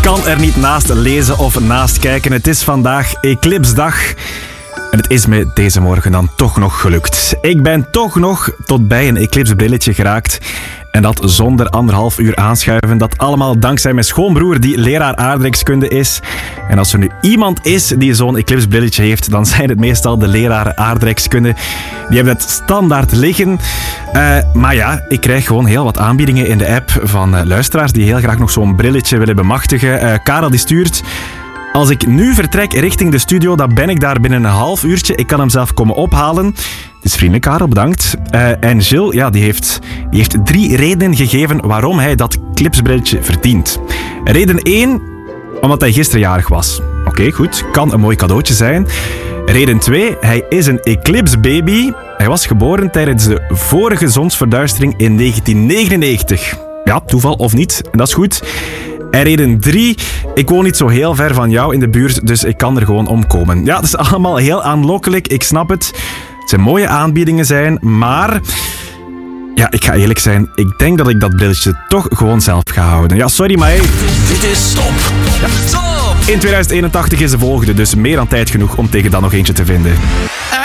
kan er niet naast lezen of naast kijken. Het is vandaag Eclipsdag. En het is me deze morgen dan toch nog gelukt. Ik ben toch nog tot bij een eclipsebrilletje geraakt. En dat zonder 1,5 uur aanschuiven. Dat allemaal dankzij mijn schoonbroer die leraar aardrijkskunde is. En als er nu iemand is die zo'n eclipsebrilletje heeft, dan zijn het meestal de leraren aardrijkskunde. Die hebben het standaard liggen. Maar ja, ik krijg gewoon heel wat aanbiedingen in de app van luisteraars die heel graag nog zo'n brilletje willen bemachtigen. Karel die stuurt: als ik nu vertrek richting de studio, dan ben ik daar binnen een half uurtje. Ik kan hem zelf komen ophalen. Het is vriendelijk, Karel, bedankt. En Gilles, ja, die heeft 3 redenen gegeven waarom hij dat eclipsebrilletje verdient. Reden 1, omdat hij gisteren jarig was. Oké, goed, kan een mooi cadeautje zijn. Reden 2, hij is een eclipsebaby. Hij was geboren tijdens de vorige zonsverduistering in 1999. Ja, toeval of niet, dat is goed. En reden 3, ik woon niet zo heel ver van jou in de buurt, dus ik kan er gewoon omkomen. Ja, dat is allemaal heel aanlokkelijk, ik snap het. Het zijn mooie aanbiedingen zijn, maar ja, ik ga eerlijk zijn, ik denk dat ik dat brilletje toch gewoon zelf ga houden. Ja, sorry, maar hey. Dit is Top. Ja. Top. In 2081 is de volgende, dus meer dan tijd genoeg om tegen dan nog eentje te vinden.